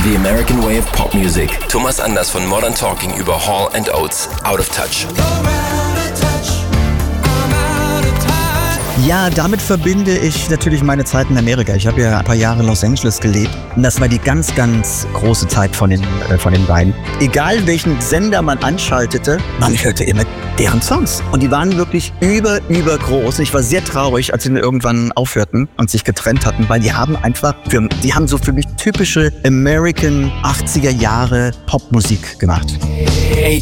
The American Way of Pop Music. Thomas Anders von Modern Talking über Hall & Oates, Out of Touch. Ja, damit verbinde ich natürlich meine Zeit in Amerika. Ich habe ja ein paar Jahre in Los Angeles gelebt und das war die ganz, ganz große Zeit von den beiden. Egal welchen Sender man anschaltete, man hörte immer deren Songs. Und die waren wirklich übergroß. Und ich war sehr traurig, als sie irgendwann aufhörten und sich getrennt hatten, weil die haben so für mich typische American 80er Jahre Popmusik gemacht.